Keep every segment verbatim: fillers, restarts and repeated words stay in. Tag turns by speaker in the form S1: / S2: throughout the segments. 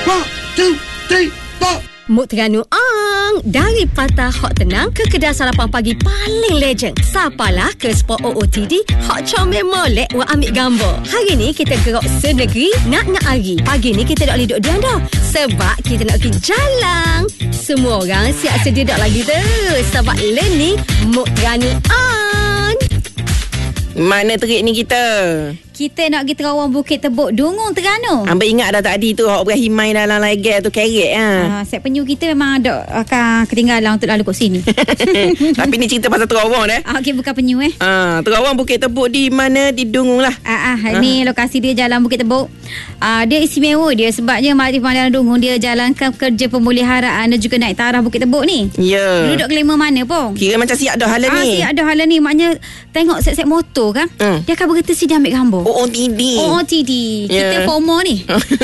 S1: One, two, three, four.
S2: Muk Terengganu Ang. Dari Patah Hot Tenang ke kedai sarapan pagi paling legend. Sapalah ke spot O O T D Hot Comel molek wa ambil gambar. Hari ni kita gerak senegeri nak-nak hari. Pagi ni kita tak boleh duduk diam dah. Sebab kita nak pergi jalan. Semua orang siap sedia dak lagi tu. Sebab learning Muk Terengganu Ang.
S3: Mana terik ni kita?
S4: Kita nak pergi terawang Bukit Tebuk Dungung Terengganu.
S3: Hamba ingat dah tadi tu Hak berhimai dalam leger tu kerek ha.
S4: Uh, set penyu kita memang ada akan ketinggalan untuk lalu kat sini.
S3: Tapi ni cerita pasal terawang dah.
S4: Ah, okey, bukan penyu eh.
S3: Ah, terawang Bukit Tebuk di mana? Di Dungung lah.
S4: Ah, ah, ni lokasi dia Jalan Bukit Tebuk. Ah, dia istimewa dia sebabnya Makrif Pemandangan Dungung dia jalankan kerja pemuliharaan dan juga naik taraf Bukit Tebuk ni.
S3: Ya. Yeah.
S4: Duduk kelima mana pun.
S3: Kira macam siap dah hala
S4: ah,
S3: ni.
S4: Siap dah hala ni. Maknanya tengok set-set motor kan.
S3: Hmm.
S4: Dia akan berhenti sini ambil gambar.
S3: O O T D.
S4: O O T D.
S3: Yeah.
S4: Kita FOMO ni.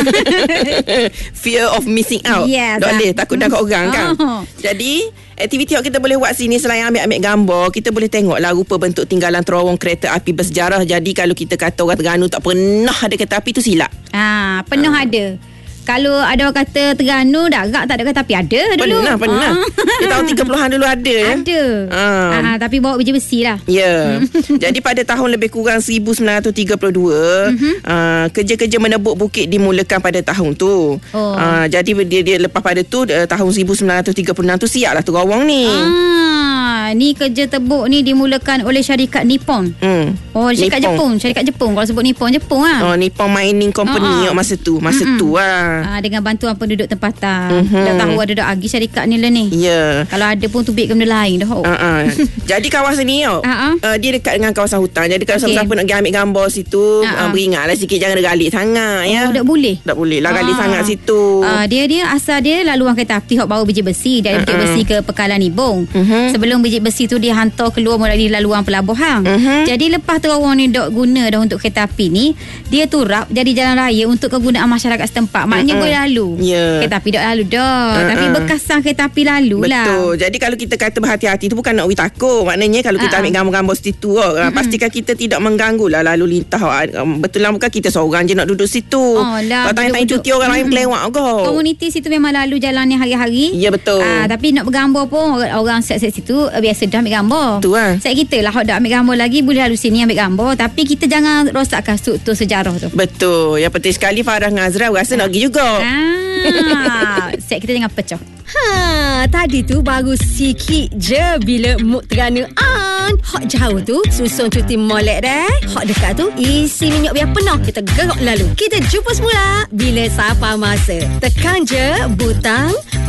S3: Fear of missing out.
S4: Yes.
S3: Tak boleh takut dah kat orang kan.
S4: Oh.
S3: Jadi aktiviti yang kita boleh buat sini selain ambil-ambil gambar, kita boleh tengoklah rupa bentuk tinggalan terowong kereta api bersejarah. Jadi kalau kita kata orang Terengganu tak pernah ada kereta api tu silap.
S4: Ah, penuh ah. ada. Kalau ada orang kata Terengganu darat tak ada kereta api, ada dulu.
S3: Pernah, pernah.
S4: Ah.
S3: Dia tahun tiga puluhan dulu ada.
S4: Ada.
S3: Ah.
S4: Ah, tapi bawa biji besi lah.
S3: Ya. Yeah. Jadi pada tahun lebih kurang seribu sembilan ratus tiga puluh dua, mm-hmm. uh, kerja-kerja menebuk bukit dimulakan pada tahun tu. Oh. Uh, jadi dia, dia lepas pada tu uh, tahun seribu sembilan ratus tiga puluh enam tu siaplah terowong ni.
S4: Ah, ni kerja tebuk ni dimulakan oleh syarikat Nippon. Hmm. Oh, syarikat Nippon. Jepun, syarikat Jepun. Kalau sebut Nippon, Jepun lah.
S3: Oh, Nippon Mining Company oh, oh. masa tu, masa mm-hmm. tu lah.
S4: Ah, dengan bantuan penduduk tempatan. Mm-hmm. Dah tahu ada dak agi syarikat ni lah ni.
S3: Ya. Yeah.
S4: Kalau ada pun tubik ke benda lain dah. Oh.
S3: Uh-uh. Jadi kawasan ni oh, uh-uh. uh, dia dekat dengan kawasan hutan. Jadi kalau okay. siapa-siapa nak pergi ambil gambar situ, uh-uh. uh, beringatlah sikit jangan galik sangat ya.
S4: Oh, tak boleh.
S3: Tak boleh lah galik uh. sangat situ.
S4: Uh, dia dia asal dia laluan kereta api hok bawa biji besi dari uh-uh. bukit besi ke Pekalan Nibong. Uh-huh. Sebelum biji besi tu dia hantar keluar melalui laluan pelabuhan. Uh-huh. Jadi lepas terowong ni dok guna dah untuk kereta api ni, dia turap jadi jalan raya untuk kegunaan masyarakat setempat. Maknanya uh-uh. boleh lalu. Yeah. Kereta api tak lalu dah. Uh-uh. Tapi bekasan kereta api lalu lah.
S3: Betul. Jadi kalau kita kata berhati-hati tu bukan nak we takut. Maknanya kalau kita uh-uh. ambil gambar-gambar situ, oh, uh-huh. pastikan kita tidak mengganggu lah lalu lintas. Betul lah bukan kita seorang je nak duduk situ. Oh, lah, kalau tanya-tanya cuti orang lain pelewak kau.
S4: Komuniti situ memang lalu jalan ni hari-hari.
S3: Ya betul.
S4: Uh, tapi nak bergambar pun orang set-set situ uh, biasa dah ambil gambar.
S3: Tu lah.
S4: Set kita lah hok dah ambil gambar lagi boleh lalu sini ambil gambar. Tapi kita jangan rosakkan struktur sejarah tu.
S3: Betul. Yang penting sekali Farah dengan Azra rasa uh. nak pergi juga.
S4: Ah, set kita jangan pecah.
S2: Ha, tadi tu baru sikit je bila Muk Terengganu Ang. Hak jauh tu susun cuti molek dah. Hak dekat tu isi minyak biar penuh. Kita gerak lalu. Kita jumpa semula bila sapa masa. Tekan je butang